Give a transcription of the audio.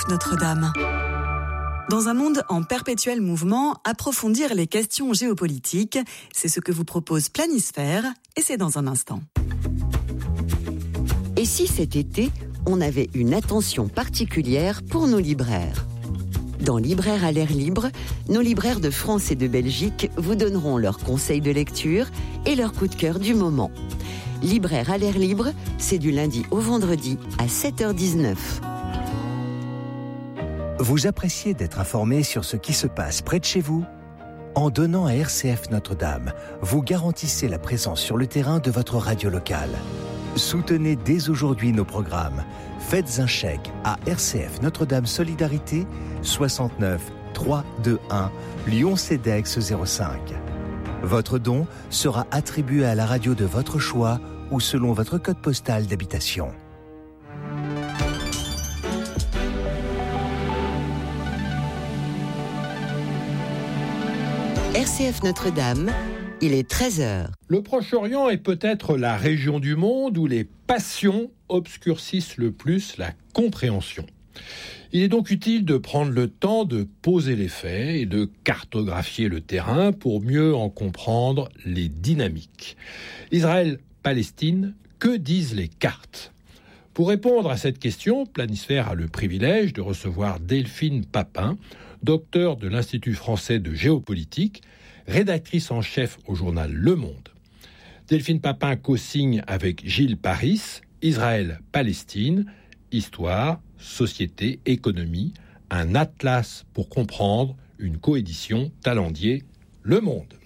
Notre-Dame. Dans un monde en perpétuel mouvement, approfondir les questions géopolitiques, c'est ce que vous propose Planisphère, et c'est dans un instant. Et si cet été, on avait une attention particulière pour nos libraires ? Dans Libraires à l'air libre, nos libraires de France et de Belgique vous donneront leurs conseils de lecture et leurs coups de cœur du moment. Libraires à l'air libre, c'est du lundi au vendredi à 7h19. Vous appréciez d'être informé sur ce qui se passe près de chez vous ? En donnant à RCF Notre-Dame, vous garantissez la présence sur le terrain de votre radio locale. Soutenez dès aujourd'hui nos programmes. Faites un chèque à RCF Notre-Dame Solidarité 69 321 Lyon-CEDEX 05. Votre don sera attribué à la radio de votre choix ou selon votre code postal d'habitation. RCF Notre-Dame, il est 13h. Le Proche-Orient est peut-être la région du monde où les passions obscurcissent le plus la compréhension. Il est donc utile de prendre le temps de poser les faits et de cartographier le terrain pour mieux en comprendre les dynamiques. Israël-Palestine, que disent les cartes ? Pour répondre à cette question, Planisphère a le privilège de recevoir Delphine Papin, docteur de l'Institut français de géopolitique, rédactrice en chef au journal Le Monde. Delphine Papin co-signe avec Gilles Paris, Israël-Palestine, Histoire, Société, Économie, un atlas pour comprendre, une coédition Talendier, Le Monde.